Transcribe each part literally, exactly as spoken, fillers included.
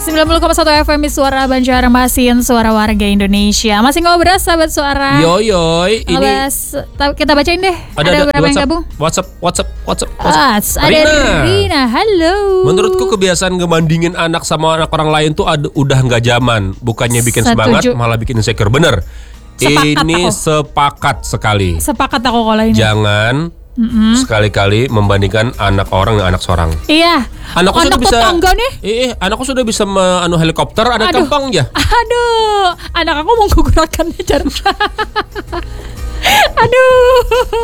sembilan puluh koma satu F M Suara Banjarmasin, suara warga Indonesia. Masih ngobrol sahabat suara. Yo yoy, ini Ngebahas, kita bacain deh. ada, Ada ada beberapa yang WhatsApp, gabung. WhatsApp, WhatsApp, WhatsApp, Ah, WhatsApp. ada Rina. Rina, halo. Menurutku kebiasaan ngebandingin anak sama anak orang lain tuh ad- udah nggak zaman. Bukannya bikin Setuju. semangat, malah bikin insecure. Bener. Sepakat Ini aku. sepakat sekali. Sepakat aku kalau ini. Jangan Mm-mm. sekali-kali membandingkan anak orang dengan anak seorang. Iya. Anakku Anak sudah bisa. tetangga nih. Eh, anakku sudah bisa anu helikopter, anak Aduh. gampang ya. Aduh, anak aku mau gugurakannya Jar. Aduh,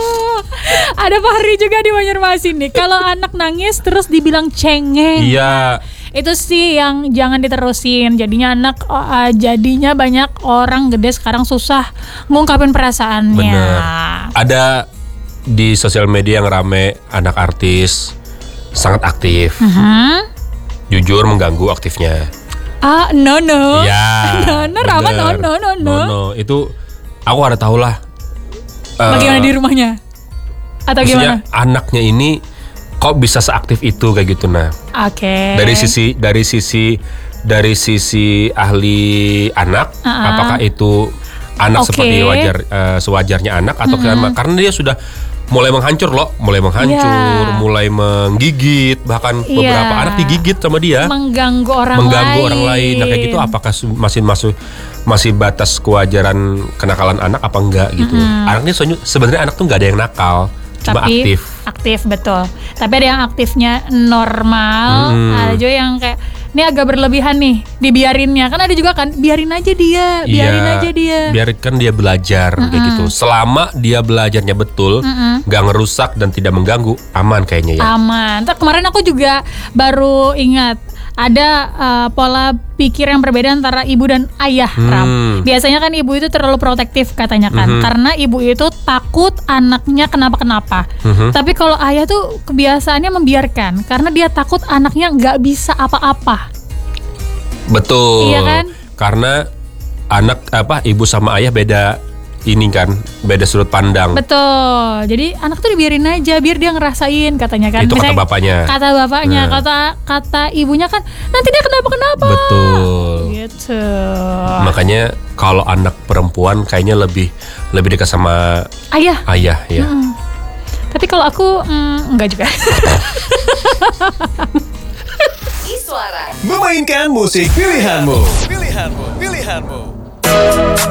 ada Fahri juga di Banjarmasin nih. Kalau anak nangis terus dibilang cengeng, Iya. itu sih yang jangan diterusin. Jadinya anak, oh, ah, jadinya banyak orang gede sekarang susah ngungkapin perasaannya. Bener. Ada di sosial media yang rame anak artis sangat aktif, Mhm. jujur mengganggu aktifnya. Ah, no no. Iya. No no, Rama no bener. no no no. no. Itu aku ada tahu lah. eh, Bagaimana di rumahnya? Atau maksudnya gimana? anaknya ini kok bisa seaktif itu kayak gitu nah. Oke. Dari sisi dari sisi dari sisi ahli anak, Uh-uh. apakah itu anak Oke. seperti wajar eh, sewajarnya anak atau karena karena dia sudah mulai menghancur loh, mulai menghancur, Iya. mulai menggigit, bahkan Iya. beberapa anak digigit sama dia, mengganggu orang mengganggu lain. orang lain. Nah kayak gitu apakah su- masih masuk masih batas kewajaran kenakalan anak apa enggak gitu? Anaknya soalnya- sebenarnya anak tuh nggak ada yang nakal, cuma Tapi aktif. aktif betul. Tapi ada yang aktifnya normal, Mm-mm. ada juga yang kayak ini agak berlebihan nih, dibiarinnya. Kan ada juga kan, biarin aja dia, biarin Iya, aja dia. biarkan dia belajar kayak gitu. Selama dia belajarnya betul, nggak ngerusak dan tidak mengganggu, aman kayaknya ya. Aman. Ntar kemarin aku juga baru ingat ada uh, pola pikir yang berbeda antara ibu dan ayah, Ram. Hmm. Biasanya kan ibu itu terlalu protektif katanya kan, Mhm. karena ibu itu takut anaknya kenapa-kenapa. Mhm. Tapi kalau ayah tuh kebiasaannya membiarkan, karena dia takut anaknya nggak bisa apa-apa. Betul. Iya kan? Karena anak apa ibu sama ayah beda ini kan, beda sudut pandang. Betul. Jadi anak tuh dibiarin aja, biar dia ngerasain katanya kan. Itu kata Misalnya bapaknya. Kata bapaknya, Nah. kata kata ibunya kan nanti dia kenapa-kenapa. Betul. Gitu. Makanya kalau anak perempuan kayaknya lebih lebih dekat sama Ayah. ayah ya. Mm. Tapi kalau aku mm, enggak juga. Iswara. Memainkan musik pilihanmu. Pilihanmu, pilihanmu.